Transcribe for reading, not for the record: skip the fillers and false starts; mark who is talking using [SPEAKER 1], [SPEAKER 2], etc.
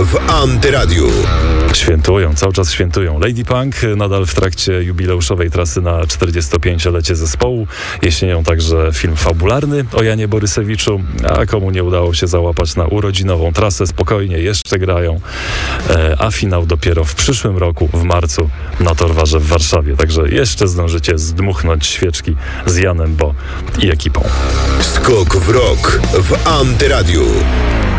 [SPEAKER 1] w Antyradiu.
[SPEAKER 2] Świętują, cały czas świętują. Lady Punk nadal w trakcie jubileuszowej trasy na 45-lecie zespołu. Jesienią także film fabularny o Janie Borysewiczu, a komu nie udało się załapać na urodzinową trasę, spokojnie jeszcze grają, a finał dopiero w przyszłym roku, w marcu, na Torwarze w Warszawie. Także jeszcze zdążycie zdmuchnąć świeczki z Janem Bo i ekipą.
[SPEAKER 1] Skok w rok w Antyradiu.